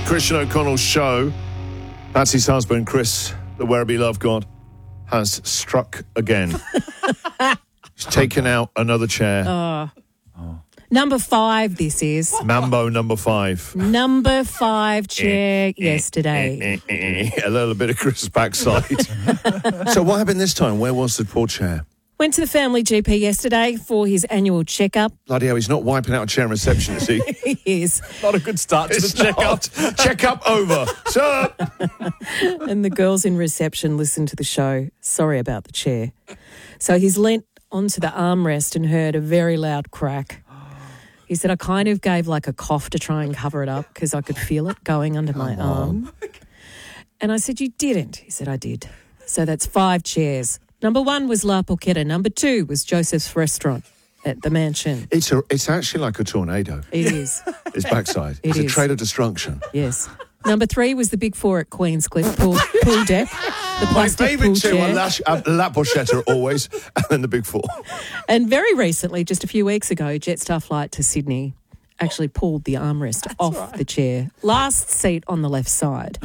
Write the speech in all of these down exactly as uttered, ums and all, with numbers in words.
Christian O'Connell's show. Patsy's husband, Chris, the Werribee Love God, has struck again. He's taken out another chair. Oh. Oh. Number five, this is. Mambo number five. Number five chair yesterday. A little bit of Chris's backside. So what happened this time? Where was the poor chair? Went to the family G P yesterday for his annual checkup. Bloody hell, he's not wiping out a chair in reception, is he? He is. Not a good start to It's the checkup. Checkup over. Sir! And the girls in reception listened to the show. Sorry about the chair. So he's leant onto the armrest and heard a very loud crack. He said, I kind of gave like a cough to try and cover it up because I could feel it going under my arm. And I said, you didn't? He said, I did. So that's five chairs. Number one was La Porchetta. Number two was Joseph's Restaurant at the mansion. It's a, it's actually like a tornado. It is. It's backside. It it's is. a trade of destruction. Yes. Number three was the Big Four at Queenscliff pool, pool deck. The My plastic favourite pool two chair. are La, uh, La Porchetta always, and then the Big Four. And very recently, just a few weeks ago, Jetstar flight to Sydney actually pulled the armrest That's off right. the chair. Last seat on the left side.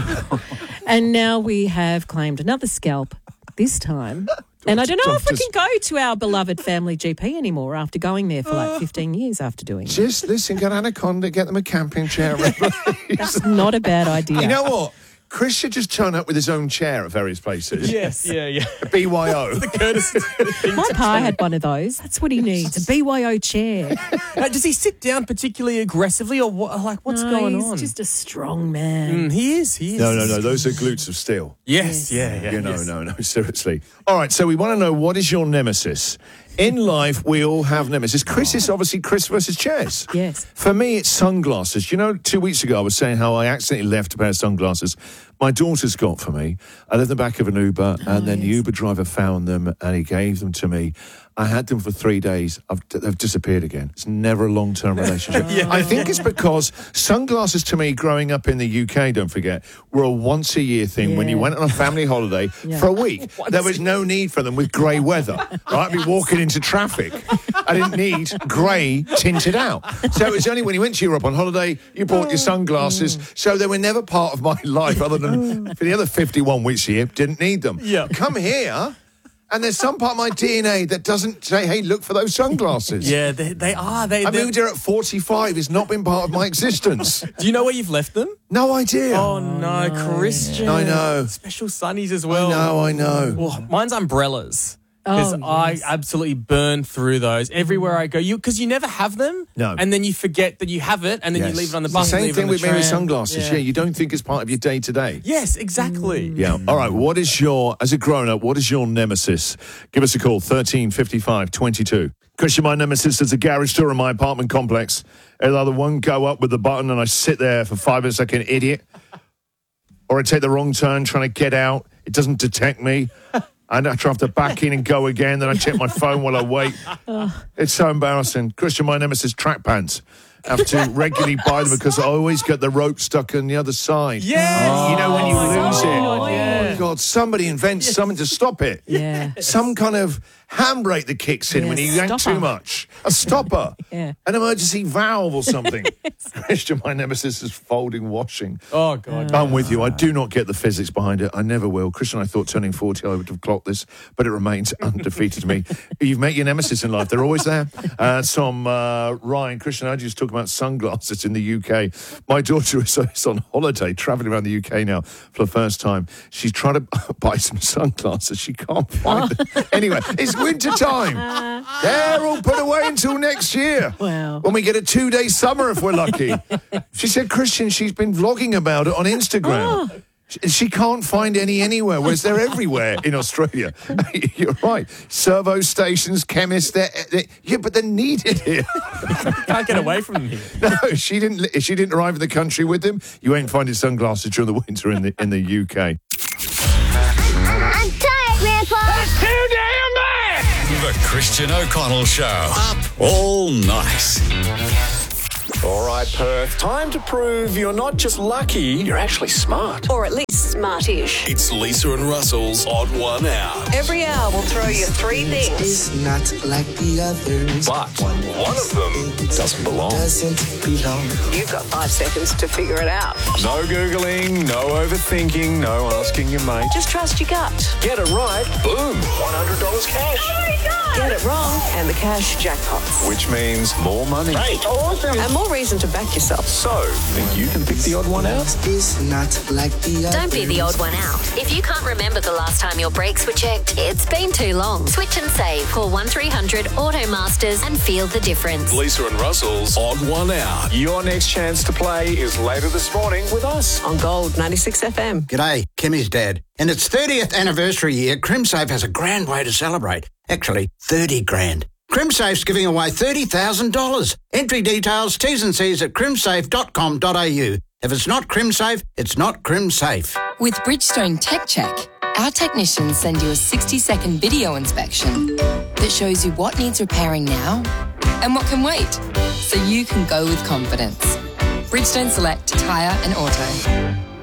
And now we have claimed another scalp this time. And I don't know if we can go to our beloved family G P anymore after going there for like fifteen years after doing it. Just listen, get Anaconda, get them a camping chair. That's not a bad idea. You know what? Chris should just turn up with his own chair at various places. Yes, yeah, yeah. A B Y O. The courtesy. My pa had one of those. That's what he needs, a B Y O chair. Now, does he sit down particularly aggressively or what, like what's no, going he's on? He's just a strong man. Mm, he is, he is. No, no, no. Those are glutes of steel. Yes, yes. yeah, yeah. You know, yes. no, no, seriously. All right, so we want to know, what is your nemesis? In life, we all have nemesis. Chris is obviously Chris versus chairs. Yes. For me, it's sunglasses. You know, two weeks ago, I was saying how I accidentally left a pair of sunglasses my daughter's got for me. I left in the back of an Uber, and oh, then yes. the Uber driver found them, and he gave them to me. I had them for three days. I've, they've disappeared again. It's never a long-term relationship. yeah. I think it's because sunglasses, to me, growing up in the U K, don't forget, were a once-a-year thing. Yeah. When you went on a family holiday yeah. for a week, there was no need for them with grey weather. Right? I'd be walking into traffic. I didn't need grey tinted out. So it was only when you went to Europe on holiday, you bought your sunglasses. Mm. So they were never part of my life, other than for the other fifty-one weeks a year, didn't need them. Yeah. Come here. And there's some part of my D N A that doesn't say, hey, look for those sunglasses. Yeah, they, they are. They, I moved here at forty-five. It's not been part of my existence. Do you know where you've left them? No idea. Oh, no, no. Christian. I know. Special sunnies as well. I know, I know. Well, mine's umbrellas. Because oh, I yes. absolutely burn through those everywhere I go. You Because you never have them. No. And then you forget that you have it, and then yes. you leave it on the bus. Same leave thing it on with the me with tram. sunglasses. Yeah. yeah, you don't think it's part of your day-to-day. Yes, exactly. Mm. Yeah. All right, what is your, as a grown-up, what is your nemesis? Give us a call, thirteen fifty-five twenty-two. Christian, my nemesis is a garage door in my apartment complex. It'll either one go up with the button and I sit there for five minutes like an idiot, or I take the wrong turn trying to get out. It doesn't detect me. And I have to back in and go again. Then I check my phone while I wait. Oh. It's so embarrassing. Christian, my nemesis, track pants. I have to regularly buy them because I always get the rope stuck on the other side. Yes. Oh. You know when you Oh, lose so it. annoying. Oh, God, somebody invents yes. something to stop it. Yeah. Some kind of handbrake that kicks in yeah, when you yank too much. A stopper. yeah. An emergency valve or something. yes. Christian, my nemesis is folding washing. Oh, God. I'm with you. I do not get the physics behind it. I never will. Christian, I thought turning forty, I would have clocked this, but it remains undefeated to me. You've met your nemesis in life. They're always there. Uh, Tom, uh, Ryan, Christian, I just talking about sunglasses in the U K. My daughter is on holiday, travelling around the U K now for the first time. She's trying to buy some sunglasses. She can't find them. Anyway, it's winter time. They're all put away until next year. Wow. When we get a two-day summer, if we're lucky. She said, Christian, she's been vlogging about it on Instagram. Oh. She can't find any anywhere, whereas they're everywhere in Australia. You're right. Servo stations, chemists, they're, they're, yeah, but they're needed here. Can't get away from them here. No, she didn't. If she didn't arrive in the country with them, you ain't finding sunglasses during the winter in the in the U K. I'm tired, Grandpa. That's too damn bad. The Christian O'Connell Show. Up all night. All right, Perth. Time to prove you're not just lucky, you're actually smart. Or at least smartish. It's Lisa and Russell's Odd One Out. Every hour we'll throw you three things. It's not like the others. But one of them doesn't belong. Doesn't belong. You've got five seconds to figure it out. No Googling, no overthinking, no asking your mate. Just trust your gut. Get it right, boom, one hundred dollars cash. Oh my God! Get it wrong, and the cash jackpots. Which means more money. Great, awesome. And more reason to back yourself. So, think you can pick the odd one out? It's not like the others. Don't be the odd one out. If you can't remember the last time your brakes were checked, it's been too long. Switch and save. Call one three hundred Auto Masters and feel the difference. Lisa and Russell's Odd One Out. Your next chance to play is later this morning with us. On Gold ninety-six F M. G'day, Kimmy's dad. In its thirtieth anniversary year, CrimSafe has a grand way to celebrate. Actually, thirty grand. CrimSafe's giving away thirty thousand dollars. Entry details, T's and C's at crimsafe dot com dot a u. If it's not CrimSafe, it's not CrimSafe. With Bridgestone Tech Check, our technicians send you a sixty-second video inspection that shows you what needs repairing now and what can wait, so you can go with confidence. Bridgestone Select Tyre and Auto.